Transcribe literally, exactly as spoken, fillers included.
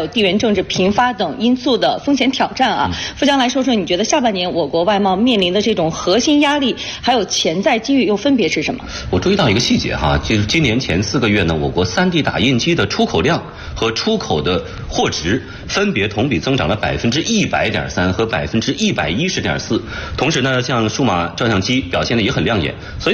有地缘政治频发等因素的风险挑战啊。富江来说说，你觉得下半年我国外贸面临的这种核心压力，还有潜在机遇又分别是什么？ 我注意到一个细节哈，就是今年前四个月呢，我国 三 D 打印机的出口量和出口的货值分别同比增长了百分之一百点三和百分之一百一十点四。同时呢，像数码照相机表现的也很亮眼，所以。